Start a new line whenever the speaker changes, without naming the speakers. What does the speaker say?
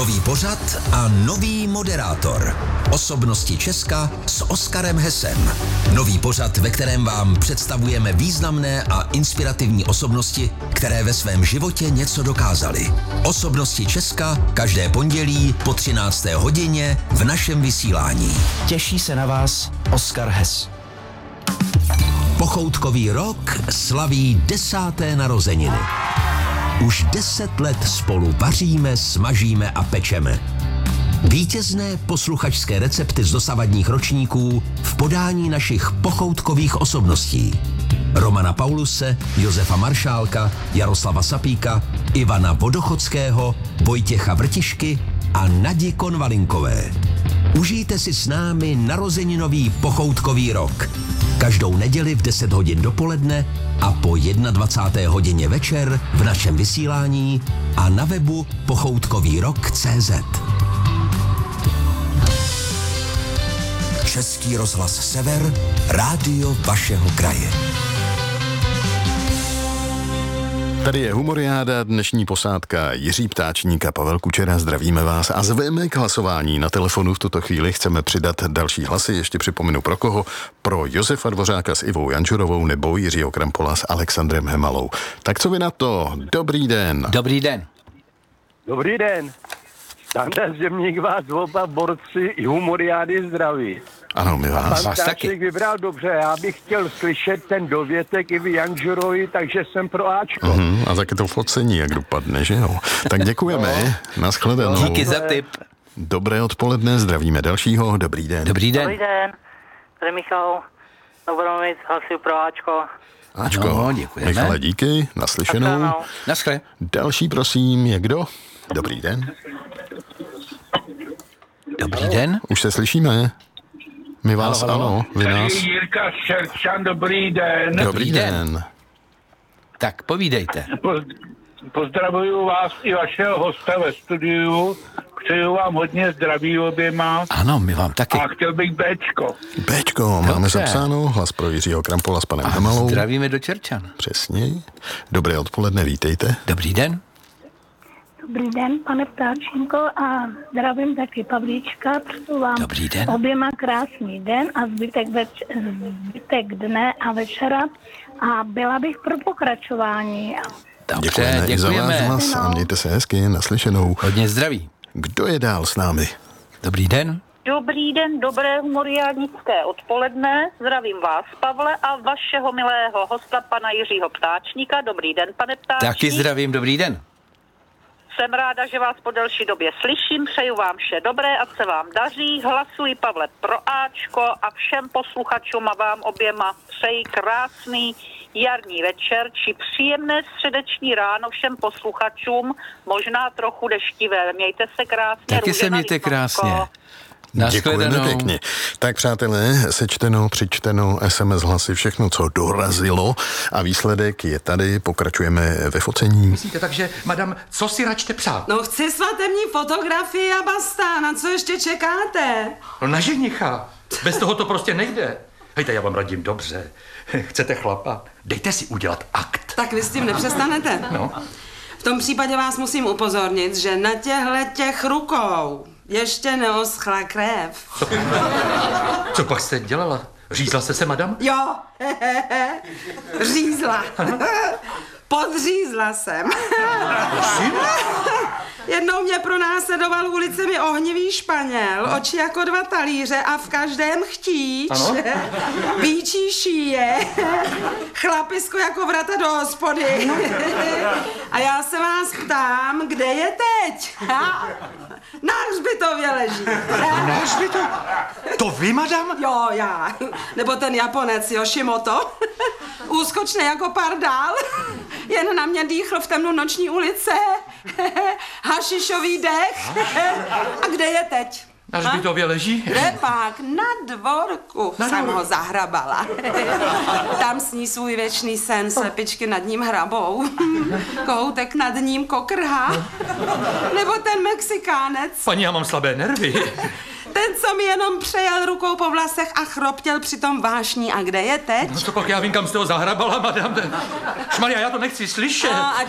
Nový pořad a nový moderátor. Osobnosti Česka s Oskarem Hessem. Nový pořad, ve kterém vám představujeme významné a inspirativní osobnosti, které ve svém životě něco dokázaly. Osobnosti Česka každé pondělí po 13. hodině v našem vysílání.
Těší se na vás Oskar Hess.
Pochoutkový rok slaví 10. narozeniny. Už 10 let spolu vaříme, smažíme a pečeme. Vítězné posluchačské recepty z dosavadních ročníků v podání našich pochoutkových osobností. Romana Pauluse, Josefa Maršálka, Jaroslava Sapíka, Ivana Vodochodského, Vojtěcha Vrtišky a Nadi Konvalinkové. Užijte si s námi narozeninový pochoutkový rok. Každou neděli v 10 hodin dopoledne a po 21. hodině večer v našem vysílání a na webu pochoutkovýrok.cz. Český rozhlas Sever, rádio vašeho kraje.
Tady je Humoriáda, dnešní posádka Jiří Ptáčník a Pavel Kučera. Zdravíme vás a zveme k hlasování. Na telefonu v tuto chvíli chceme přidat další hlasy. Ještě připomenu pro koho. Pro Josefa Dvořáka s Ivou Jančurovou nebo Jiřího Krampola s Alexandrem Hemalou. Tak co vy na to? Dobrý den.
Dobrý den.
Dobrý den. Standa Zemník vás oba borci i Humoriády zdraví.
Ano, my vás.
Pan Ptáčník vybral dobře, já bych chtěl slyšet ten dovětek Ivy Jančurovi, takže jsem pro Ačko.
A taky to focení, jak dopadne, že jo? Tak děkujeme, nashledanou.
Díky za tip.
Dobré odpoledne, zdravíme dalšího, dobrý den.
Dobrý den.
Dobrý den, tady Michal, Dobromic, hlasuju pro Ačko.
Ačko,
No, děkujeme.
Michale, díky, naslyšenou.
Naschle.
Další, prosím, je kdo? Dobrý den.
Dobrý den.
Už se slyšíme? My vás,
Halo.
ano, vy nás.
Tady Jirka Šerčan, dobrý den.
Dobrý
den.
den.
Tak povídejte.
Pozdravuju vás i vašeho hosta ve studiu. Přeju vám hodně zdraví oběma.
Ano, my vám taky.
A chtěl bych Bčko.
Bčko, máme
Dobře.
zapsáno, hlas pro Jiřího Krampola s panem Hemalou.
Zdravíme do Čerčan.
Přesně. Dobré odpoledne, vítejte.
Dobrý den.
Dobrý den, pane Ptáčínko, a zdravím taky Pavlíčka, přeju vám
Dobrý den.
oběma krásný den a zbytek dne a večera a byla bych pro pokračování.
Dobře,
Děkujeme i za váš
děkujeme.
hlas a mějte se hezky, naslyšenou.
Hodně zdraví.
Kdo je dál s námi?
Dobrý den.
Dobrý den, dobré humoriádnické odpoledne. Zdravím vás, Pavle, a vašeho milého hosta, pana Jiřího Ptáčníka. Dobrý den, pane Ptáčník.
Taky zdravím, dobrý den.
Jsem ráda, že vás po delší době slyším. Přeju vám vše dobré, ať se vám daří. Hlasuji, Pavle, pro Ačko a všem posluchačům a vám oběma přeji krásný jarní večer či příjemné středeční ráno všem posluchačům, možná trochu deštivé. Mějte se krásně.
Taky se
Růžena
mějte
Lidnovsko.
krásně.
Děkujeme
Naschledanou.
pěkně. Tak přátelé, sečteno, přičteno, SMS hlasy, všechno, co dorazilo a výsledek je tady, pokračujeme ve focení.
Myslíte, takže, madam, co si račte přát?
No chci svatební fotografii a basta, na co ještě čekáte?
No na ženicha. Bez toho to prostě nejde. Hejte, já vám radím dobře. Chcete chlapa? Dejte si udělat akt.
Tak vy s tím nepřestanete.
No.
V tom případě vás musím upozornit, že na těch rukou ještě neoschla krev.
Co pak jste dělala? Řízla jste se, madam?
Jo, řízla. Podřízla jsem. Jednou mě pronásledoval ulicemi ohnivý Španěl, oči jako 2 talíře a v každém chtíč,
Ano?
víčí šíje, chlapisko jako vrata do hospody. A já se vás ptám, kde je teď? Na hřbitově leží.
Na hřbitov? To vy, madam?
Jo, já. Nebo ten Japonec Yoshimoto. Úskočný jako pardál. Jen na mě dýchl v temnu noční ulice. Hašišový dech. A kde je teď?
Na hřbitově leží?
Kde pak? Na dvorku jsem ho zahrabala. Tam sní svůj věčný sen, slepičky nad ním hrabou. Kohoutek nad ním kokrhá. Nebo ten Mexikánec.
Paní, já mám slabé nervy.
Ten, co mi jenom přejel rukou po vlasech a chroptěl přitom vášní. A kde je teď?
No co pak já vím, kam jste ho zahrabala, madam? Šmarja, já to nechci slyšet.
A